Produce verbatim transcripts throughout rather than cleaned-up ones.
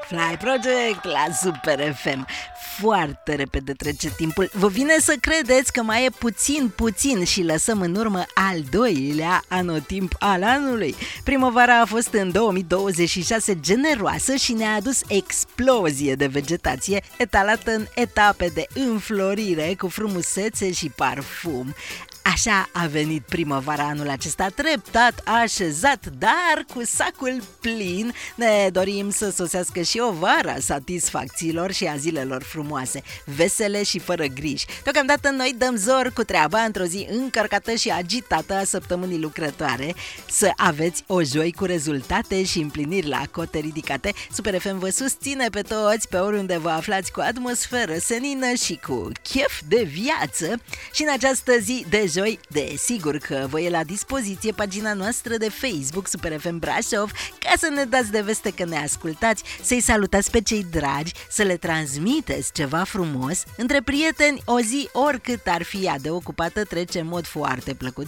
Fly Project la Super F M. Foarte repede trece timpul. Vă vine să credeți că mai e puțin, puțin și lăsăm în urmă al doilea anotimp al anului. Primăvara a fost în două mii douăzeci și șase generoasă și ne-a adus explozie de vegetație etalată în etape de înflorire cu frumusețe și parfum. Așa a venit primăvara anul acesta, treptat, așezat, dar cu sacul plin. Ne dorim să sosească și o vară a satisfacțiilor și a zilelor frumoase, vesele și fără griji. Deocamdată noi dăm zor cu treaba într-o zi încărcată și agitată a săptămânii lucrătoare. Să aveți o joi cu rezultate și împliniri la cote ridicate. Super F M vă susține pe toți, pe oriunde vă aflați, cu atmosferă senină și cu chef de viață. Și în această zi de joi, desigur că vă e la dispoziție pagina noastră de Facebook Super F M Brașov, ca să ne dați de veste că ne ascultați, să-i salutați pe cei dragi, să le transmiteți ceva frumos. Între prieteni, o zi, oricât ar fi ea de ocupată, trece în mod foarte plăcut.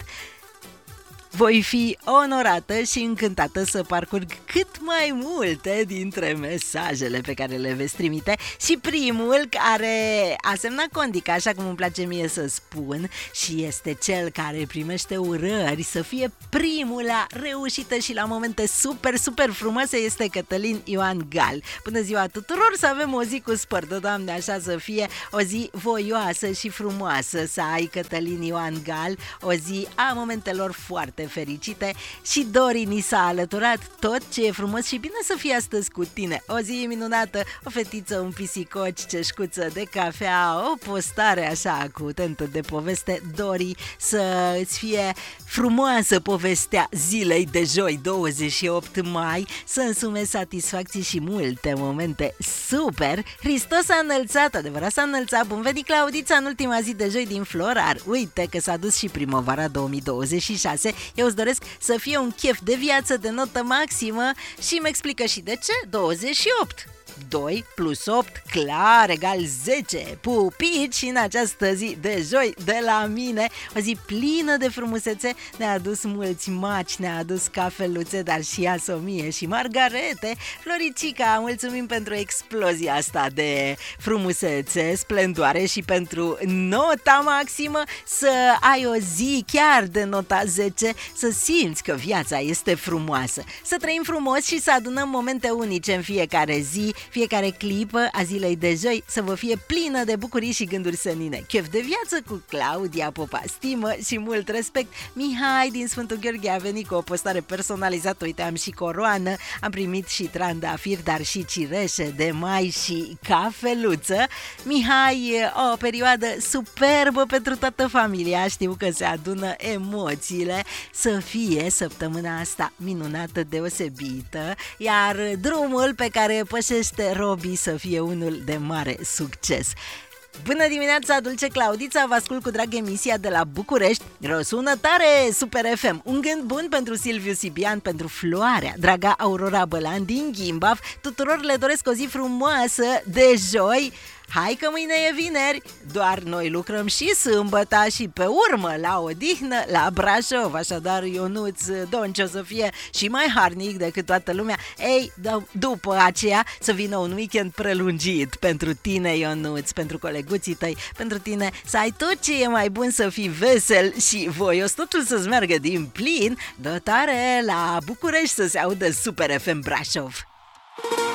Voi fi onorată și încântată să parcurg cât mai multe dintre mesajele pe care le veți trimite. Și primul, care a semnat condica, așa cum îmi place mie să spun, și este cel care primește urări să fie primul la reușită și la momente super, super frumoase, este Cătălin Ioan Gal. Bună ziua tuturor, să avem o zi cu spăr, de Doamne, așa să fie, o zi voioasă și frumoasă să ai, Cătălin Ioan Gal, o zi a momentelor foarte fericite. Și Dori ni s-a alăturat, tot ce e frumos și bine să fie astăzi cu tine. O zi minunată, o fetiță, un pisicoci, ceșcuță de cafea, o postare așa cu tentă de poveste. Dori, să îți fie frumoasă povestea zilei de joi, douăzeci și opt mai, să însumezi satisfacții și multe momente super. Hristos a înălțat, adevărat s-a înălțat. Bun venit, Claudița, în ultima zi de joi din Florar. Uite că s-a dus și primăvara două mii douăzeci și șase. Eu îți doresc să fie un chef de viață de notă maximă și îmi explică și de ce. douăzeci și opt doi plus opt, clar, egal zece. Pupici în această zi de joi de la mine. O zi plină de frumusețe. Ne-a adus mulți maci, ne-a adus cafeluțe, dar și asomie și margarete. Floricica, mulțumim pentru explozia asta de frumusețe, splendoare și pentru nota maximă. Să ai o zi chiar de nota zece, să simți că viața este frumoasă, să trăim frumos și să adunăm momente unice în fiecare zi. Fiecare clipă a zilei de joi să vă fie plină de bucurii și gânduri senine. Chef de viață cu Claudia Popa, stimă și mult respect. Mihai din Sfântul Gheorghe a venit cu o postare personalizată. Uite, am și coroană, am primit și trandafiri, dar și cireșe de mai și cafeluță. Mihai, o perioadă superbă pentru toată familia. Știu că se adună emoțiile. Să fie săptămâna asta minunată, deosebită, iar drumul pe care pășește Robi să fie unul de mare succes. Bună dimineața, dulce Claudița, vă ascult cu drag emisia de la București. Răsună tare Super F M. Un gând bun pentru Silviu Sibian, pentru Floarea, draga Aurora Bălan din Ghimbaf. Tuturor le doresc o zi frumoasă de joi. Hai că mâine e vineri, doar noi lucrăm și sâmbăta și pe urmă la odihnă la Brașov. Așadar, Ionuț Donci o să fie și mai harnic decât toată lumea. Ei, d- după aceea să vină un weekend prelungit pentru tine, Ionuț, pentru coleguții tăi, pentru tine, să ai tot ce e mai bun, să fii vesel și voios, totul să-ți meargă din plin. Dă tare la București să se audă Super F M Brașov.